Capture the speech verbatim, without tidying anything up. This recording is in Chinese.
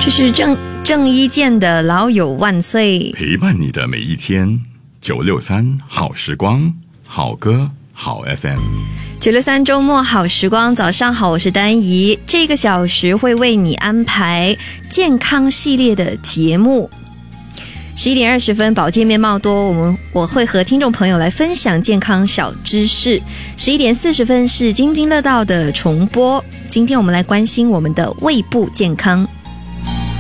这是郑郑伊健的老友万岁， 陪伴你的每一天。九六三好时光，好歌好 F M。 九六三周末好时光，早上好，我是丹怡。这个小时会为你安排健康系列的节目。十一点二十分，保健面貌多，我们我会和听众朋友来分享健康小知识。十一点四十分是津津乐道的重播。今天我们来关心我们的胃部健康。